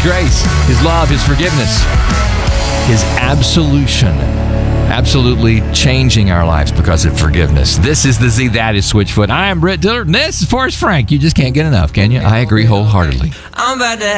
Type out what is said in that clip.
grace, His love, His forgiveness, His absolution. Absolutely changing our lives because of forgiveness. This is the Z, that is Switchfoot. I am Britt Dillard, and this is Forrest Frank. You just can't get enough, can you? I agree wholeheartedly. I'm about to